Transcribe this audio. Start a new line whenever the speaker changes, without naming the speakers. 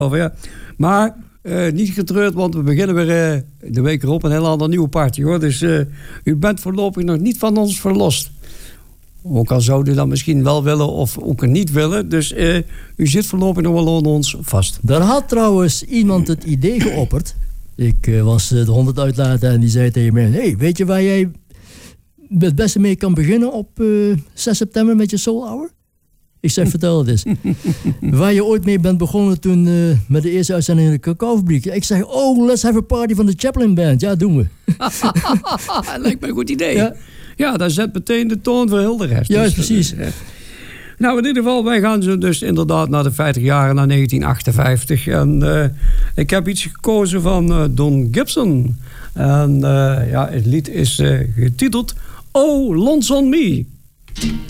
Of, ja. Maar niet getreurd, want we beginnen weer de week erop een heel ander nieuwe party, hoor. Dus u bent voorlopig nog niet van ons verlost. Ook al zou u dat misschien wel willen of ook niet willen. Dus u zit voorlopig nog wel aan ons vast.
Daar had trouwens iemand het idee geopperd. Ik was de 100 uitlaten en die zei tegen mij... Hey, weet je waar jij het beste mee kan beginnen op 6 september met je Soul Hour? Ik zeg, vertel het eens. Waar je ooit mee bent begonnen toen met de eerste uitzending in de Cacaofabriek. Ik zeg, let's have a party van de Chaplin Band. Ja, doen we.
Lijkt me een goed idee. Ja, dat zet meteen de toon voor heel de rest.
Juist, dus, precies.
Nou, in ieder geval, wij gaan zo dus inderdaad naar de 50 jaar, naar 1958. En ik heb iets gekozen van Don Gibson. En het lied is getiteld Oh, Lonesome Me.